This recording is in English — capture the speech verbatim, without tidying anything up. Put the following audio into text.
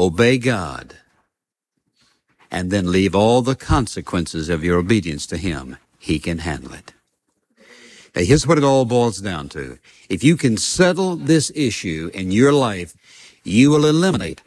obey God, and then leave all the consequences of your obedience to Him. He can handle it. Now, here's what it all boils down to. If you can settle this issue in your life, you will eliminate